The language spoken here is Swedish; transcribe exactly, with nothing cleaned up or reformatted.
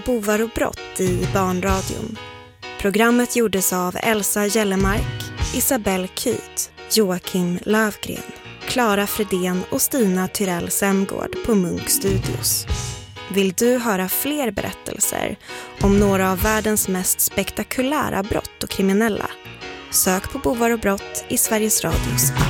Bovar och brott i barnradion. Programmet gjordes av Elsa Gellemark, Isabelle Kyt, Joakim Lövgren, Klara Fredén och Stina Tyrell Semgård på Munk Studios. Vill du höra fler berättelser om några av världens mest spektakulära brott och kriminella? Sök på Bovar och brott i Sveriges Radios app.